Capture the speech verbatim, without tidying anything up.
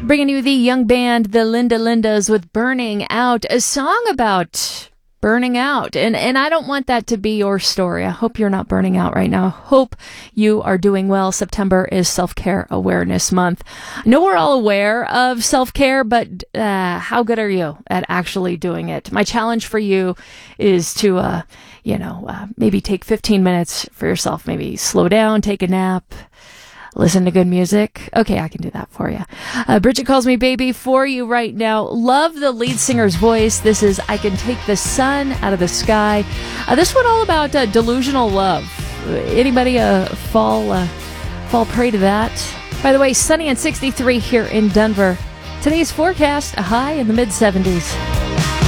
Bringing you the young band, the Linda Lindas, with Burning Out, a song about burning out. And and I don't want that to be your story. I hope you're not burning out right now. I hope you are doing well. September is Self-Care Awareness Month. I know we're all aware of self-care, but uh, how good are you at actually doing it? My challenge for you is to, uh, you know, uh, maybe take fifteen minutes for yourself. Maybe slow down, take a nap, listen to good music. Okay, I can do that for you. Uh, Bridget Calls Me Baby for you right now. Love the lead singer's voice. This is I Can Take the Sun Out of the Sky. Uh, this one all about uh, delusional love. Anybody uh, fall, uh, fall prey to that? By the way, sunny and sixty-three here in Denver. Today's forecast, a high in the mid seventies.